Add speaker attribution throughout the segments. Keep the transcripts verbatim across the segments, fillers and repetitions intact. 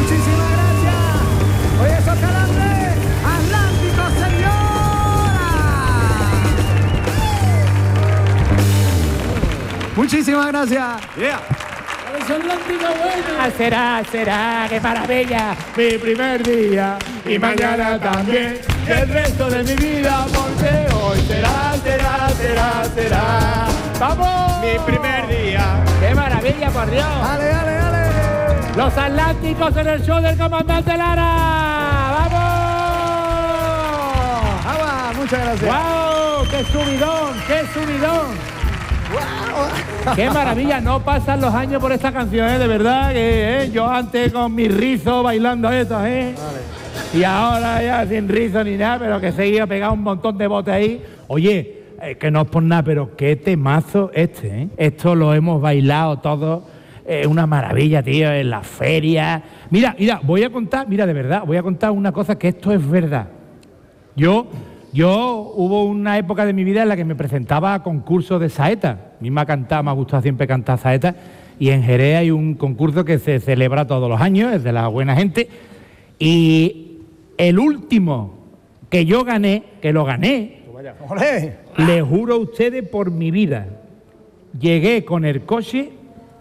Speaker 1: Muchísimas gracias. Oye, esos calambres atlánticos, señora. Muchísimas gracias.
Speaker 2: Yeah.
Speaker 3: Ah, será, será, qué maravilla, mi primer día y mañana también, y el resto de mi vida, porque hoy será, será, será, será. ¡Vamos!
Speaker 2: Mi primer día.
Speaker 3: ¡Qué maravilla, por Dios!
Speaker 1: Dale, dale, dale.
Speaker 3: Los Atlánticos en el show del comandante Lara. ¡Vamos!
Speaker 1: ¡Vamos! Muchas gracias.
Speaker 3: ¡Wow! ¡Qué subidón! ¡Qué subidón! Wow. ¡Qué maravilla! No pasan los años por esta canción, ¿eh? De verdad que ¿eh? Yo antes con mi rizo bailando esto, ¿eh? Vale. Y ahora ya sin rizo ni nada, pero que seguía pegado un montón de botes ahí. Oye, eh, que no es por nada, pero qué temazo este, ¿eh? Esto lo hemos bailado todos. Es eh, una maravilla, tío, en la feria. Mira, mira, voy a contar, mira, de verdad, voy a contar una cosa que esto es verdad. Yo... Yo hubo una época de mi vida en la que me presentaba a concursos de saeta. A mí me ha cantado, me ha gustado siempre cantar saeta. Y en Jerez hay un concurso que se celebra todos los años, es de la buena gente. Y el último que yo gané, que lo gané,
Speaker 1: ¡Olé!
Speaker 3: le juro a ustedes por mi vida. Llegué con el coche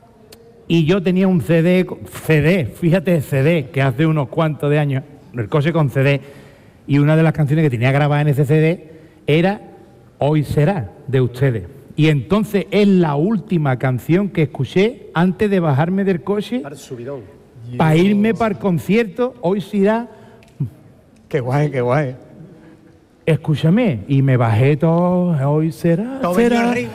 Speaker 3: y yo tenía un C D, C D, fíjate, C D, que hace unos cuantos de años, el coche con C D. Y una de las canciones que tenía grabada en ese C D era Hoy será, de ustedes. Y entonces es la última canción que escuché antes de bajarme del coche
Speaker 2: Para subidón.
Speaker 3: para irme para el concierto. Hoy será.
Speaker 1: ¡Qué guay, qué guay!
Speaker 3: Escúchame. Y me bajé todo. Hoy será,
Speaker 1: Todo
Speaker 3: será.
Speaker 1: arriba.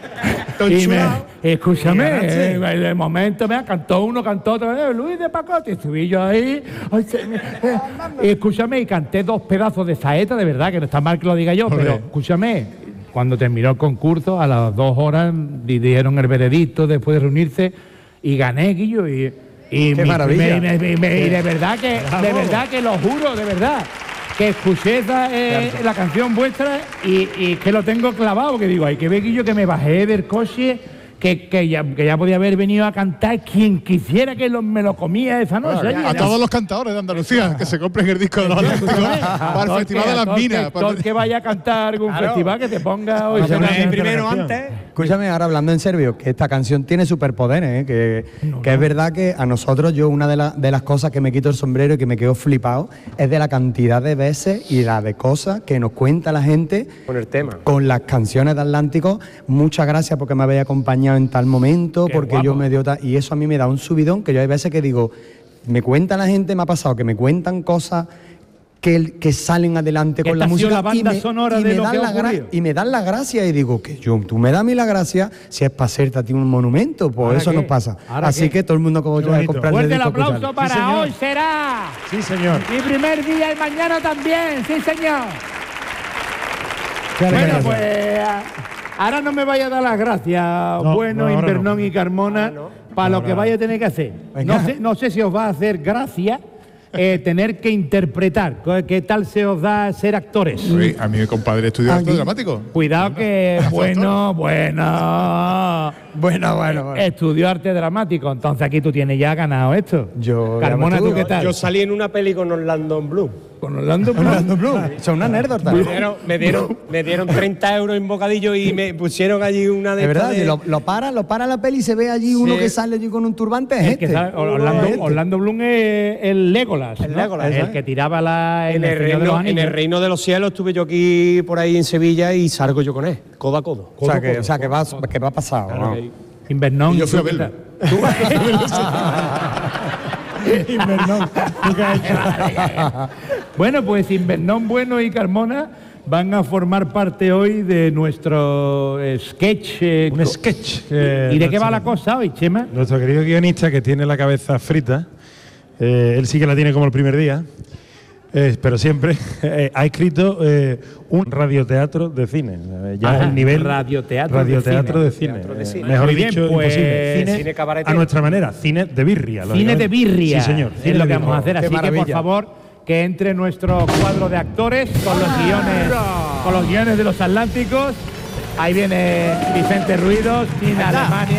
Speaker 3: Y me, escúchame, eh, de momento me cantó uno, cantó otro, eh, Luis de Pacote, y subí yo ahí, ay, se, eh, escúchame, y canté dos pedazos de saeta, de verdad, que no está mal que lo diga yo,
Speaker 4: Joder.
Speaker 3: pero escúchame, cuando terminó el concurso, a las dos horas dieron el veredicto después de reunirse, y gané, Guillo, y, y
Speaker 1: ¡Qué
Speaker 3: mi-
Speaker 1: maravilla!
Speaker 3: me- me- me- y de verdad que, de verdad que lo juro, de verdad, que escuché esa, eh, la canción vuestra y, y que lo tengo clavado, que digo, hay que ver, Guillo, que me bajé del coche, que, que, ya, que ya podía haber venido a cantar quien quisiera que lo- me lo comía esa noche.
Speaker 4: A todos los cantadores de Andalucía que se compren el disco de los Atlánticos para el Festival de las Minas.
Speaker 3: Todo el que vaya a cantar algún
Speaker 1: Claro.
Speaker 3: festival que te ponga hoy.
Speaker 1: Escúchame,
Speaker 3: será-
Speaker 1: primero antes. Escúchame, ahora hablando en serio, que esta canción tiene superpoderes, ¿eh? que,
Speaker 3: No,
Speaker 1: que
Speaker 3: no.
Speaker 1: es verdad que a nosotros, yo una de, la- de las cosas que me quito el sombrero y que me quedo flipado es de la cantidad de veces y la de cosas que nos cuenta la gente
Speaker 2: Con el tema.
Speaker 1: con las canciones de Atlántico. Muchas gracias porque me habéis acompañado en tal momento,
Speaker 3: Qué
Speaker 1: porque
Speaker 3: guapo.
Speaker 1: yo me dio tal, y eso a mí me da un subidón, que yo hay veces que digo, me cuenta la gente, me ha pasado que me cuentan cosas que, que salen adelante con
Speaker 3: Esta
Speaker 1: la
Speaker 3: ha sido
Speaker 1: música
Speaker 3: la banda
Speaker 1: y me,
Speaker 3: sonora
Speaker 1: y
Speaker 3: de
Speaker 1: me
Speaker 3: lo
Speaker 1: dan
Speaker 3: que ha
Speaker 1: la gra-
Speaker 3: ocurrido.
Speaker 1: y me dan la gracia y digo que yo, tú me das a mí la gracia si es para hacerte a ti un monumento, pues
Speaker 3: ¿Ahora
Speaker 1: eso
Speaker 3: qué?
Speaker 1: nos pasa.
Speaker 3: ¿Ahora
Speaker 1: Así
Speaker 3: qué?
Speaker 1: que todo el mundo como
Speaker 4: Qué
Speaker 1: yo va a
Speaker 4: bonito.
Speaker 1: comprarle
Speaker 3: Fuerte el
Speaker 1: disco,
Speaker 3: aplauso
Speaker 1: escucharlo.
Speaker 3: para
Speaker 4: Sí, señor.
Speaker 3: hoy será.
Speaker 4: Sí, señor.
Speaker 3: Mi primer día y mañana también, sí señor.
Speaker 4: Qué
Speaker 3: Bueno,
Speaker 4: alegría.
Speaker 3: pues a- ahora no me vaya a dar las gracias,
Speaker 4: No,
Speaker 3: bueno,
Speaker 4: no, ahora
Speaker 3: Invernón
Speaker 4: no.
Speaker 3: y Carmona, para lo
Speaker 4: Ahora.
Speaker 3: que vaya a tener que hacer.
Speaker 1: Venga.
Speaker 3: No sé, no sé si os va a hacer gracia eh, tener que interpretar. ¿Qué tal se os da ser actores?
Speaker 4: Sí, a mi compadre estudió arte
Speaker 1: Aquí.
Speaker 4: dramático.
Speaker 3: Cuidado que, bueno, bueno,
Speaker 1: Bueno, bueno, bueno.
Speaker 3: estudió arte dramático, entonces aquí tú tienes ya ganado esto.
Speaker 1: Yo-
Speaker 3: Carmona,
Speaker 1: ya
Speaker 3: ¿tú
Speaker 1: me
Speaker 3: qué
Speaker 1: estudio.
Speaker 3: tal?
Speaker 2: Yo salí en una peli con Orlando Bloom.
Speaker 3: Con Orlando Bloom.
Speaker 1: Orlando Bloom, son una anécdota.
Speaker 2: Me dieron, me dieron, me dieron treinta euros en bocadillo y me pusieron allí una de
Speaker 1: De verdad,
Speaker 2: estas
Speaker 1: si
Speaker 2: de-
Speaker 1: lo, lo para, lo para la peli y se ve allí uno que sale allí con un turbante, es
Speaker 3: El
Speaker 1: este.
Speaker 3: que sale- Orlando, Orlando Bloom es el Legolas,
Speaker 2: El
Speaker 3: ¿no?
Speaker 2: Legolas,
Speaker 3: el
Speaker 2: ¿eh?
Speaker 3: que tiraba la
Speaker 2: En el,
Speaker 3: Señor de los
Speaker 2: reino, en
Speaker 3: Anillos.
Speaker 2: el reino de los cielos estuve yo aquí por ahí en Sevilla y salgo yo con él, codo a codo.
Speaker 1: O sea, que, o sea, que va, que va pasado.
Speaker 2: Claro
Speaker 1: ¿no?
Speaker 2: que-
Speaker 3: Invernón.
Speaker 4: Y yo fui a
Speaker 3: ¿tú qué
Speaker 4: verlo.
Speaker 3: tal?
Speaker 1: Invernón.
Speaker 3: Bueno, pues Invernón Bueno y Carmona van a formar parte hoy de nuestro eh, sketch. eh,
Speaker 5: Un
Speaker 3: co-
Speaker 5: sketch.
Speaker 3: ¿Y, y de qué va la cosa hoy, Chema?
Speaker 5: Nuestro querido guionista, que tiene la cabeza frita, eh, él sí que la tiene como el primer día, eh, pero siempre eh, ha escrito eh, un radioteatro de cine. Eh, ya
Speaker 3: Ajá,
Speaker 5: el nivel
Speaker 3: radioteatro de
Speaker 5: radioteatro de
Speaker 3: cine.
Speaker 5: cine.
Speaker 2: Teatro de
Speaker 5: Eh,
Speaker 2: cine.
Speaker 5: mejor
Speaker 3: Muy bien,
Speaker 5: dicho,
Speaker 3: pues,
Speaker 5: imposible. Cine,
Speaker 2: cine cabaretero.
Speaker 5: a nuestra manera, cine de birria.
Speaker 3: Cine de
Speaker 5: lógicamente.
Speaker 3: birria.
Speaker 5: Sí, señor.
Speaker 3: Es
Speaker 5: cine
Speaker 3: lo
Speaker 5: de
Speaker 3: que vamos a hacer.
Speaker 5: birria.
Speaker 3: Así
Speaker 1: Qué
Speaker 3: que, por
Speaker 1: maravilla.
Speaker 3: favor, que entre nuestro cuadro de actores con los guiones, con los guiones de los Atlánticos. Ahí viene Vicente Ruidos, Tina Alemania.